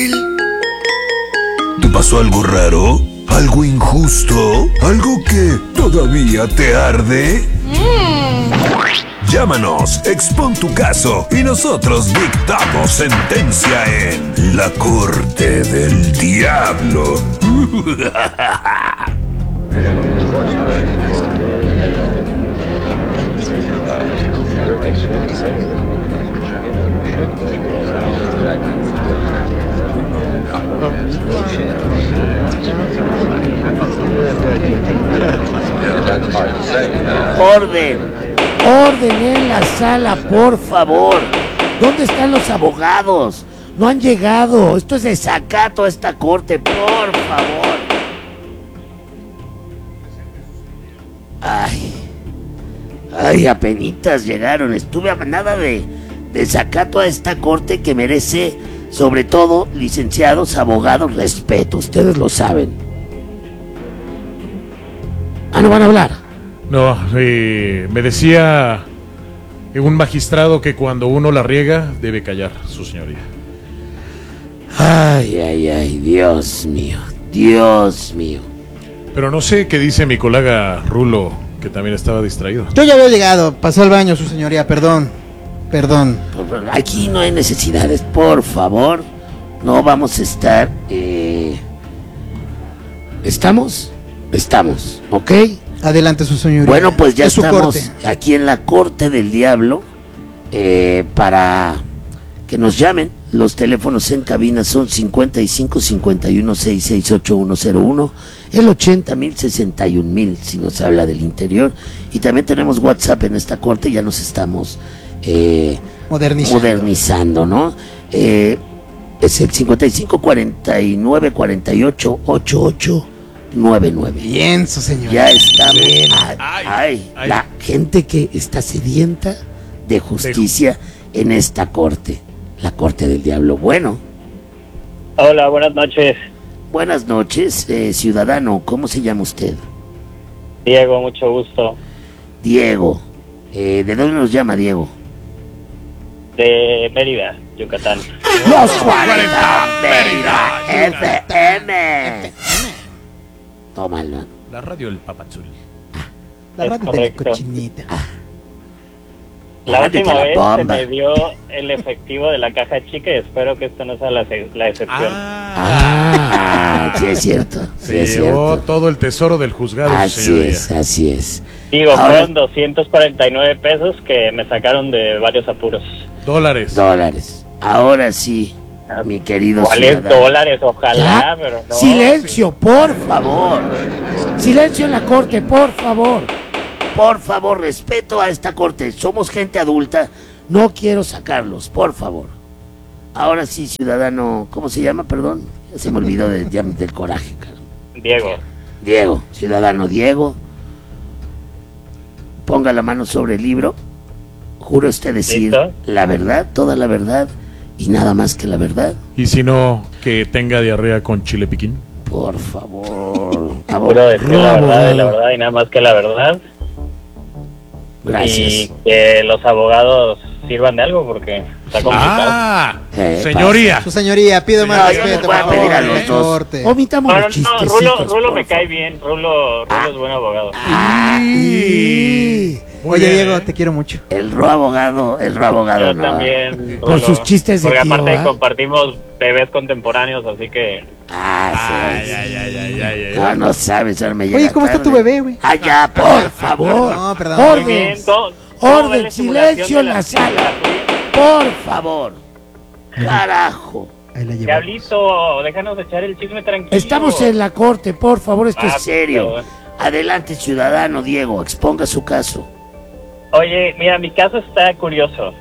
¿Te pasó algo raro? ¿Algo injusto? ¿Algo que todavía te arde? Llámanos, expon tu caso y nosotros dictamos sentencia en la Corte del Diablo. Orden. Orden en la sala, por favor. ¿Dónde están los abogados? No han llegado. Esto es desacato a esta corte, por favor. Ay, apenitas llegaron. Estuve a nada de desacato a esta corte que merece, sobre todo, licenciados, abogados, respeto. Ustedes lo saben. ¿No van a hablar? No, me decía un magistrado que cuando uno la riega debe callar, su señoría. Ay, Dios mío, Dios mío. Pero no sé qué dice mi colega Rulo, que también estaba distraído. Yo ya había llegado, pasé al baño, su señoría, perdón. Aquí no hay necesidades, por favor. No vamos a estar... ¿Estamos? Estamos, ¿ok? Adelante, su señoría. Bueno, pues ya es estamos aquí en la Corte del Diablo para que nos llamen. Los teléfonos en cabina son 55 51 66 8101, el 80.000 si nos habla del interior. Y también tenemos WhatsApp en esta corte, ya nos estamos modernizando, ¿no? Es el 55 49 48 88 99. Bien, su señoría. Ya estamos. La gente que está sedienta de justicia en esta corte, la Corte del Diablo. Bueno. Hola, buenas noches. Buenas noches, ciudadano. ¿Cómo se llama usted? Diego, mucho gusto. Diego. ¿De dónde nos llama Diego? De Mérida, Yucatán. Los 40 Mérida FM. Tómalo. La radio del Papazul. La radio de la cochinita. La última vez se me dio el efectivo de la caja chica y espero que esto no sea la excepción. Sí es cierto. Se llevó todo el tesoro del juzgado, señoría. Así es. Digo, fueron 249 pesos que me sacaron de varios apuros. Dólares. Ahora sí, mi querido ¿Cuáles ciudadano? dólares? Ojalá, pero no. Silencio, por favor. Silencio en la corte, por favor. Por favor, respeto a esta corte. Somos gente adulta. No quiero sacarlos, por favor. Ahora sí, ciudadano, ¿cómo se llama? Perdón, ya se me olvidó del coraje, cara. Diego, ciudadano Diego. Ponga la mano sobre el libro. Juro usted decir ¿listo? La verdad, toda la verdad y nada más que la verdad. Y si no, que tenga diarrea con chile piquín. Por favor. Juro decir la verdad y nada más que la verdad. Gracias. Y que los abogados sirvan de algo porque está complicado. Señoría. Su señoría, pido más respeto. Voy a pedir a los dos. Omitamos los chistecitos. Rulo me cae bien. Rulo es buen abogado. Oye, Diego, te quiero mucho. El ro abogado Yo no. también. Por sus chistes de porque tío, aparte compartimos bebés contemporáneos, así que... No sabes, ahora me llega Oye, ¿cómo está tu bebé, güey? Ya, por favor. No, perdón. Orden. Orden, silencio en la sala. Por favor. Carajo. Diablito, déjanos echar el chisme tranquilo. Estamos en la corte, por favor, esto es serio. Pero... Adelante, ciudadano Diego, exponga su caso. Oye, mira, mi caso está curioso.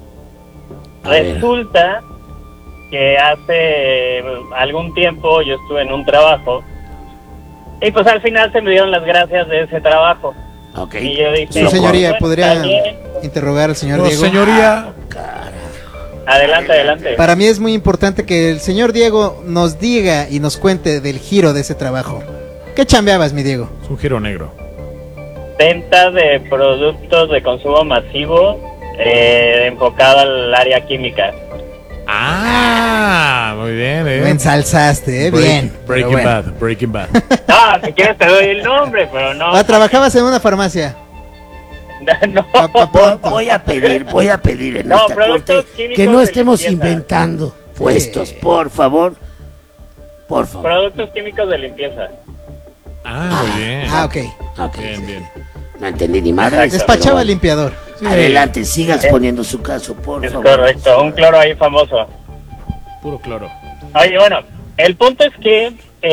Resulta que hace algún tiempo yo estuve en un trabajo y pues al final se me dieron las gracias de ese trabajo. Okay. Y yo dije, Su señoría, bueno, ¿podría interrogar al señor Diego? Señoría. Adelante. Para mí es muy importante que el señor Diego nos diga y nos cuente del giro de ese trabajo. ¿Qué chambeabas, mi Diego? Es un giro negro. Venta de productos de consumo masivo enfocado al área química. Muy bien, Lo ensalzaste, bien. Breaking Pero bueno. Bad, Breaking Bad. No, si quieres te doy el nombre, pero no. Ah, trabajabas en una farmacia. No. Voy a pedir en No, esta productos corte químicos que no de estemos limpieza. inventando puestos, por favor. Por favor. Productos químicos de limpieza. Muy bien. Ok. Ok. Bien. No entendí ni madre. Exacto. Despachaba el limpiador. Adelante, siga exponiendo su caso, por Es favor. correcto, un cloro ahí famoso. Puro cloro. Oye, bueno, el punto es que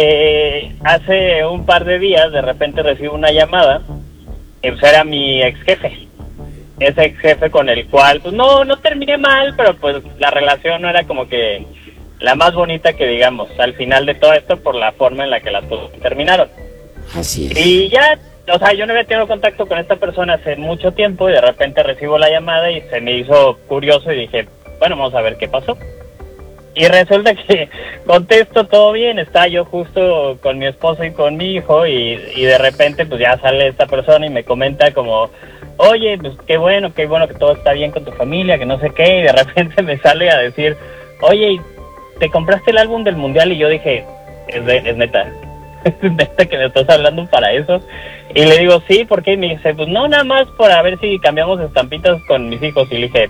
hace un par de días de repente recibo una llamada y pues era mi ex jefe. Ese ex jefe con el cual, pues no terminé mal, pero pues la relación no era como que la más bonita que digamos, al final de todo esto por la forma en la que las cosas terminaron. Así es. Y ya, o sea, yo no había tenido contacto con esta persona hace mucho tiempo y de repente recibo la llamada y se me hizo curioso y dije, bueno, vamos a ver qué pasó. Y resulta que contesto todo bien, estaba yo justo con mi esposo y con mi hijo y de repente pues ya sale esta persona y me comenta como, oye, pues qué bueno que todo está bien con tu familia, que no sé qué, y de repente me sale a decir, oye, ¿te compraste el álbum del mundial? Y yo dije, es neta. Es neta que me estás hablando para eso. Y le digo, sí, ¿por qué? Y me dice, pues no, nada más para ver si cambiamos estampitas con mis hijos. Y le dije,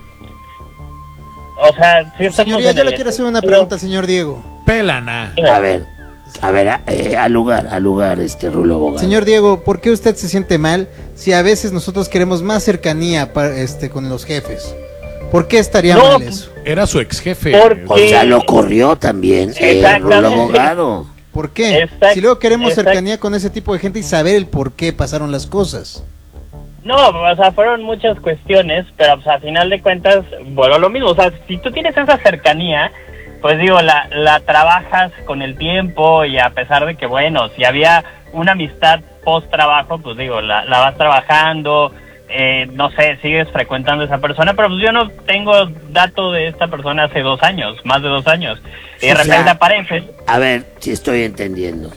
o sea, si estamos Señoría, en yo el le quiero hacer una estudio- pregunta, señor Diego. Pelana. A ver, al lugar, Rulo Abogado. Señor Diego, ¿por qué usted se siente mal si a veces nosotros queremos más cercanía con los jefes? ¿Por qué estaría No, mal eso? Era su ex jefe. Porque- O sea, lo corrió también, Exactamente. Rulo Abogado. ¿Por qué? Exacto, Si luego queremos exacto. cercanía con ese tipo de gente y saber el por qué pasaron las cosas. No, o sea, fueron muchas cuestiones, pero pues a final de cuentas, bueno, lo mismo, o sea, si tú tienes esa cercanía, pues digo, la trabajas con el tiempo y a pesar de que, bueno, si había una amistad post trabajo, pues digo, la vas trabajando, no sé, sigues frecuentando a esa persona, pero pues yo no tengo dato de esta persona hace 2 años, más de 2 años, y de O sea, repente aparece. A ver si estoy entendiendo.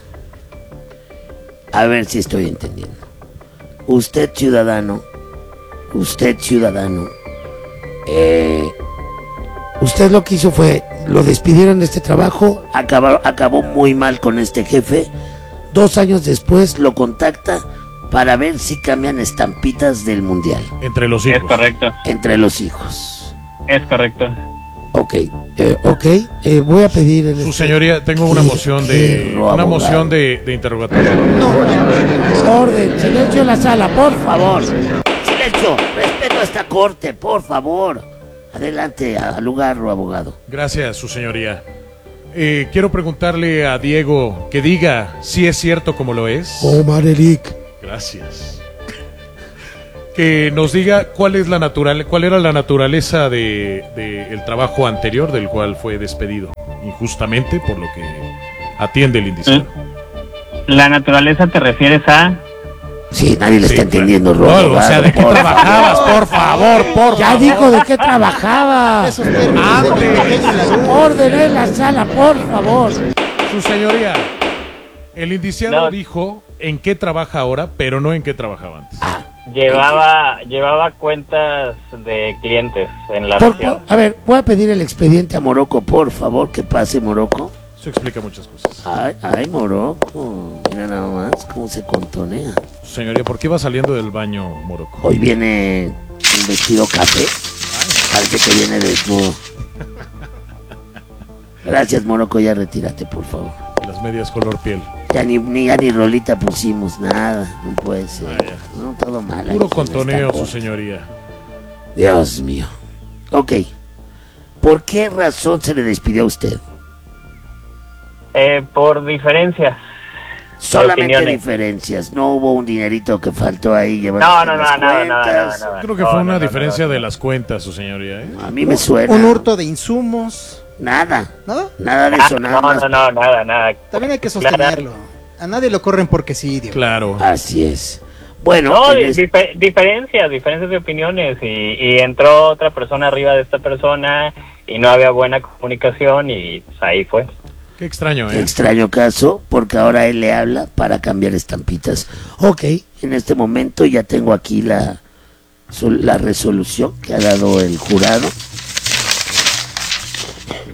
Usted ciudadano, usted lo que hizo fue, lo despidieron de este trabajo, acabó muy mal con este jefe, 2 años después lo contacta para ver si cambian estampitas del mundial Entre los Es hijos. correcto, entre los hijos. es correcto. Ok, voy a pedir Su señoría, tengo una moción de interrogatorio. Orden, silencio en la sala, por favor. Silencio, respeto a esta corte, por favor. Adelante, al lugar, abogado. Gracias, su señoría. Quiero preguntarle a Diego que diga si es cierto como lo es. Omar Elic. Gracias. Que nos diga cuál era la naturaleza de el trabajo anterior del cual fue despedido injustamente, por lo que atiende el indiciario. ¿La naturaleza te refieres a...? Sí, nadie le Sí, está claro. entendiendo, No, abogado, o sea, ¿de qué por trabajabas? Por favor, Ya dijo de qué trabajaba. Esos términos de pequeño y la luz. Orden en la sala, por favor. Su señoría, el indiciado No. dijo en qué trabaja ahora, pero no en qué trabajaba antes. Llevaba cuentas de clientes en la región. A ver, voy a pedir el expediente a Morocco, por favor, que pase, Morocco. Eso explica muchas cosas. Ay, Morocco, mira nada más cómo se contonea. Su señoría, ¿por qué va saliendo del baño, Morocco? Hoy viene un vestido café, parece que viene desnudo. Gracias, Morocco, ya retírate, por favor. Las medias color piel. Ya ni rolita pusimos, nada, no puede ser. No, todo mal. Puro aquí en contoneo, esta su corte. señoría. Dios mío. Ok. ¿Por qué razón se le despidió a usted? Por diferencias. Solamente opiniones. diferencias. No hubo un dinerito que faltó ahí llevando No, las cuentas. Creo que fue una diferencia de las cuentas, su señoría. A mí me suena. Un hurto de insumos. Nada. ¿Nada? Nada de eso, nada más. Nada. También hay que sostenerlo. A nadie lo corren porque sí, Diego. Claro. Así es. Bueno, No, en este- diferencias de opiniones y entró otra persona arriba de esta persona y no había buena comunicación y pues, ahí fue. Qué extraño, qué extraño caso, porque ahora él le habla para cambiar estampitas. Ok, en este momento ya tengo aquí la resolución que ha dado el jurado.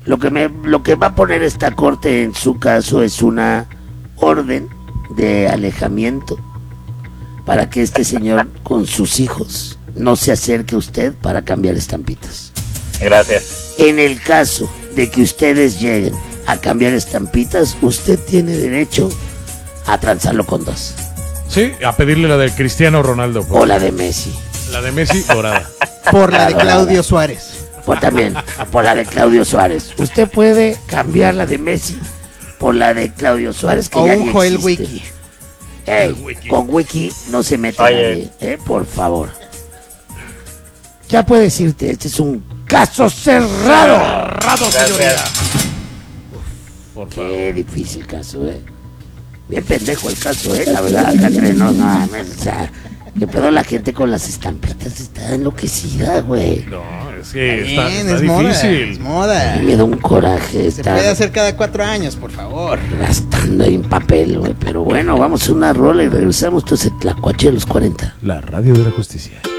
Lo que va a poner esta corte en su caso es una orden de alejamiento para que este señor con sus hijos no se acerque a usted para cambiar estampitas. Gracias. En el caso de que ustedes lleguen a cambiar estampitas, usted tiene derecho a transarlo con 2. Sí, a pedirle la del Cristiano Ronaldo. O la de Messi. La de Messi dorada. Por la de Dorada. Claudio Suárez. O también por la de Claudio Suárez. Usted puede cambiar la de Messi por la de Claudio Suárez, que O ya un ni Joel existe. Wiki. Ey, con Wiki no se mete Oye. nadie, por favor. Ya puedes decirte, este es un caso cerrado. Gracias. Por favor. Qué difícil caso, Bien pendejo el caso, la verdad, acá entre nos, no mames, o sea, que pedo la gente con las estampitas, está enloquecida, güey. No, es que está Bien, es difícil. moda. Me da un coraje Se estar puede hacer cada 4 años, por favor. gastando ahí en papel, güey, pero bueno, vamos a una rola y regresamos, entonces Tlacuache de los 40. La radio de la justicia.